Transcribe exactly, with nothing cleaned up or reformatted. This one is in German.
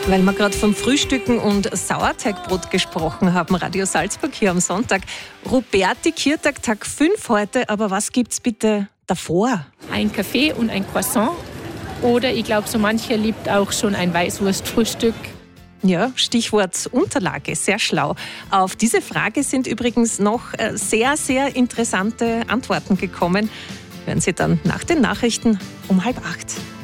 Weil wir gerade vom Frühstücken und Sauerteigbrot gesprochen haben, Radio Salzburg hier am Sonntag. Ruperti Kirtag, Tag fünf heute, aber was gibt's bitte davor? Ein Kaffee und ein Croissant. Oder ich glaube, so mancher liebt auch schon ein Weißwurstfrühstück. Ja, Stichwort Unterlage, sehr schlau. Auf diese Frage sind übrigens noch sehr, sehr interessante Antworten gekommen. Hören Sie dann nach den Nachrichten um halb acht.